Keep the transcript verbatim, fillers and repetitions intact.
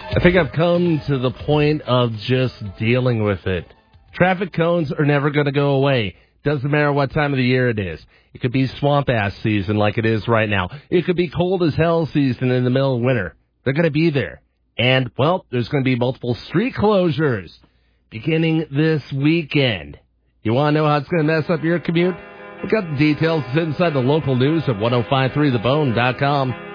I think I've come to the point of just dealing with it. Traffic cones are never going to go away. Doesn't matter what time of the year it is. It could be swamp ass season like it is right now. It could be cold as hell season in the middle of winter. They're going to be there. And, well, there's going to be multiple street closures beginning this weekend. You want to know how it's going to mess up your commute? Look up the details inside the local news at ten fifty-three the bone dot com.